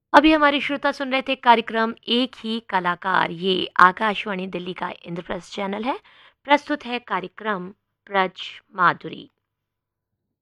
अभी हमारे श्रोता सुन रहे थे कार्यक्रम एक ही कलाकार। ये आकाशवाणी दिल्ली का इंद्रप्रस्थ चैनल है। प्रस्तुत है कार्यक्रम ब्रज माधुरी।